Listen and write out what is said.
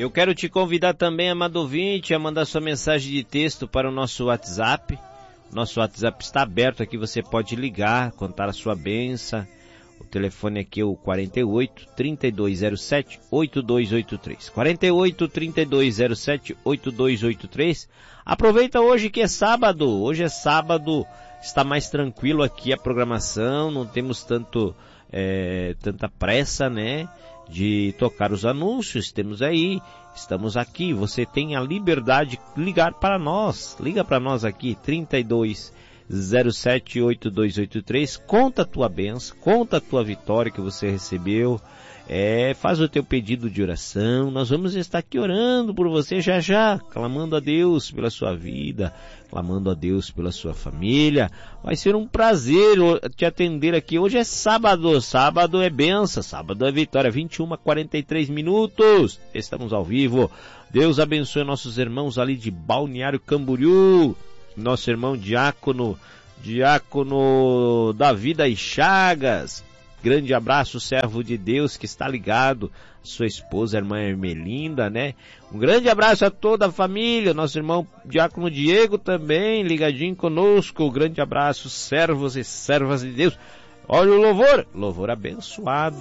Eu quero te convidar também, amado ouvinte, a mandar sua mensagem de texto para o nosso WhatsApp. Nosso WhatsApp está aberto aqui, você pode ligar, contar a sua bênção. O telefone aqui é o 48-3207-8283. 48-3207-8283. Aproveita hoje que é sábado. Hoje é sábado, está mais tranquilo aqui a programação, não temos tanta pressa, né? De tocar os anúncios, estamos aqui, você tem a liberdade de ligar para nós, liga para nós aqui, 3207-8283, conta a tua bênção, conta a tua vitória que você recebeu, faz o teu pedido de oração, nós vamos estar aqui orando por você já, clamando a Deus pela sua vida, clamando a Deus pela sua família. Vai ser um prazer te atender aqui. Hoje é sábado é bênção, sábado é vitória, 21h43, estamos ao vivo. Deus abençoe nossos irmãos ali de Balneário Camboriú, nosso irmão diácono Davi das Chagas. Grande abraço, servo de Deus que está ligado, sua esposa, a irmã Ermelinda, né? Um grande abraço a toda a família, nosso irmão Diácono Diego também, ligadinho conosco. Um grande abraço, servos e servas de Deus. Olha o louvor abençoado.